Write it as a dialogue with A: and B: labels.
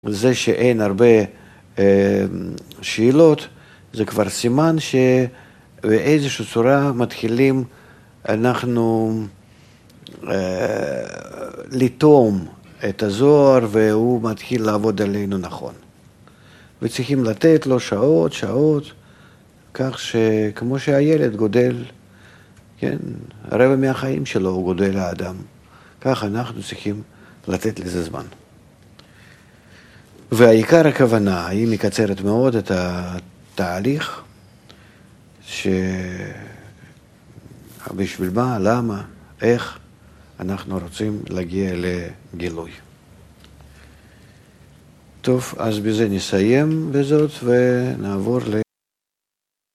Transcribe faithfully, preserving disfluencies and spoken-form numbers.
A: זה שאין הרבה אה, שאלות, זה כבר סימן שבאיזושהי צורה מתחילים אנחנו אה, לטום את הזוהר, והוא מתחיל לעבוד עלינו נכון. וצריכים לתת לו שעות, שעות, כך שכמו שהילד גודל, כן, רבע מהחיים שלו הוא גודל האדם. כך אנחנו צריכים לתת לזה זמן. והעיקר הכוונה, היא מקצרת מאוד את התהליך, שבשביל מה, למה, איך אנחנו רוצים להגיע לגילוי. טוב, אז בזה נסיים בזאת ונעבור ל...